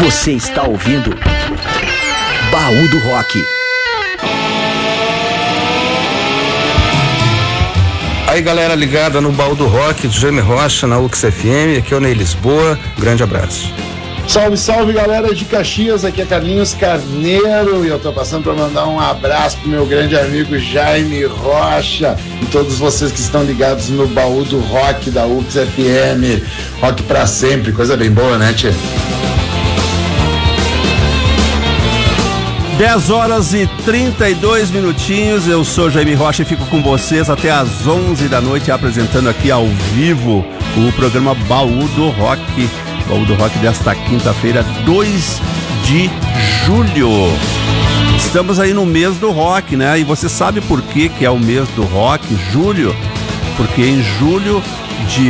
Você está ouvindo Baú do Rock. Aí galera ligada no Baú do Rock, do Jaime Rocha na UX FM, aqui é o Ney Lisboa, grande abraço. Salve, salve galera de Caxias, aqui é Carlinhos Carneiro e eu tô passando para mandar um abraço pro meu grande amigo Jaime Rocha e todos vocês que estão ligados no Baú do Rock da UX FM. Rock pra sempre, coisa bem boa, né, tia? 10 horas e 32 minutinhos, eu sou Jaime Rocha e fico com vocês até às 11 da noite apresentando aqui ao vivo o programa Baú do Rock. Baú do Rock desta quinta-feira, 2 de julho. Estamos aí no mês do rock, né? E você sabe por que é o mês do rock, julho? Porque em julho de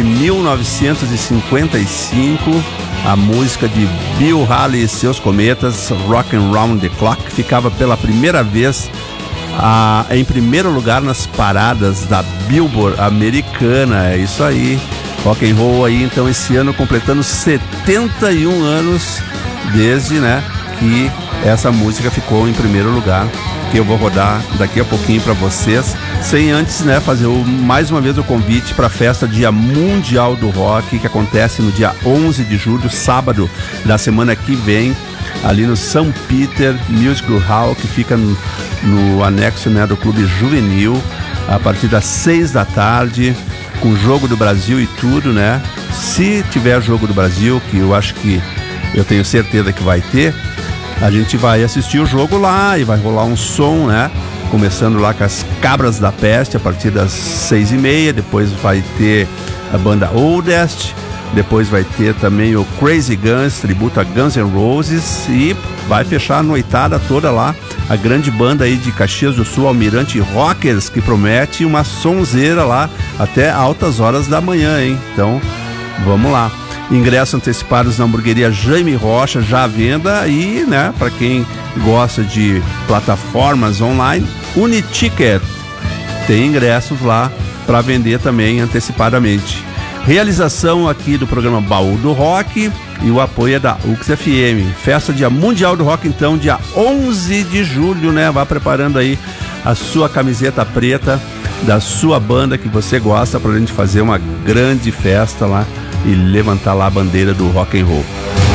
1955, a música de Bill Haley e seus Cometas, Rockin' Round the Clock, ficava pela primeira vez em primeiro lugar nas paradas da Billboard americana. É isso aí. Rock and roll aí, então, esse ano completando 71 anos desde, né, que essa música ficou em primeiro lugar, que eu vou rodar daqui a pouquinho para vocês, sem antes, né, fazer mais uma vez o convite para a festa Dia Mundial do Rock, que acontece no dia 11 de julho, sábado da semana que vem, ali no St. Peter Music Hall, que fica no anexo, né, do Clube Juvenil, a partir das 6 da tarde, com jogo do Brasil e tudo, né? Se tiver jogo do Brasil, que eu tenho certeza que vai ter, a gente vai assistir o jogo lá e vai rolar um som, né? Começando lá com as Cabras da Peste a partir das 6h30, depois vai ter a banda Oldest, depois vai ter também o Crazy Guns, tributo a Guns N' Roses, e vai fechar a noitada toda lá, a grande banda aí de Caxias do Sul, Almirante Rockers, que promete uma sonzeira lá até altas horas da manhã, hein? Então, vamos lá. Ingressos antecipados na hamburgueria Jaime Rocha, já à venda, e, né, para quem gosta de plataformas online, Uniticket tem ingressos lá para vender também antecipadamente. Realização aqui do programa Baú do Rock e o apoio é da UX FM. Festa Dia Mundial do Rock, então, dia 11 de julho, né? Vá preparando aí a sua camiseta preta da sua banda que você gosta pra gente fazer uma grande festa lá e levantar lá a bandeira do rock and roll.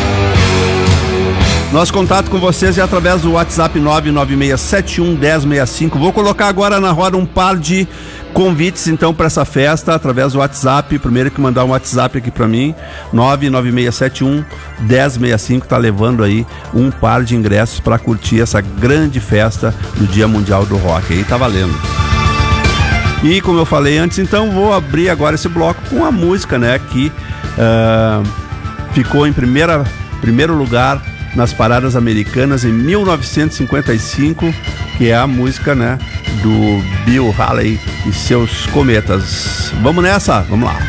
Nosso contato com vocês é através do WhatsApp 996711065. Vou colocar agora na roda um par de convites, então, para essa festa através do WhatsApp. Primeiro que mandar um WhatsApp aqui para mim, 996711065, tá levando aí um par de ingressos para curtir essa grande festa do Dia Mundial do Rock. Aí tá valendo. E como eu falei antes, então, vou abrir agora esse bloco com a música, né, que ficou em primeiro lugar nas paradas americanas em 1955, que é a música, né, do Bill Haley e seus Cometas. Vamos nessa? Vamos lá.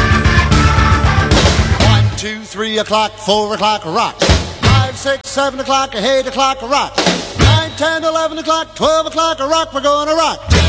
1, 2, 3 o'clock, 4 o'clock, rock. 5, 6, 7 o'clock, 8 o'clock, rock. 9, 10, 11 o'clock, 12 o'clock, rock. We're gonna rock.